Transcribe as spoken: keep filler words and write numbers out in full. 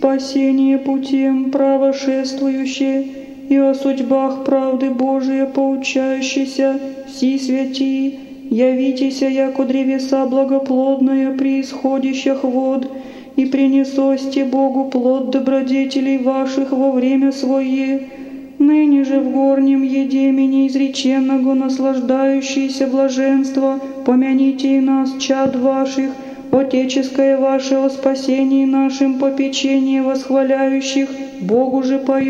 спасение путем правошествующее, и о судьбах правды Божия поучающийся, си святи, явитеся, яко древеса благоплодная при исходящих вод, и принесосте Богу плод добродетелей ваших во время свое, ныне же в горнем едеме неизреченного наслаждающиеся блаженства, помяните и нас, чад ваших, отеческое ваше о спасении нашим попечение восхваляющих, Богу же поют.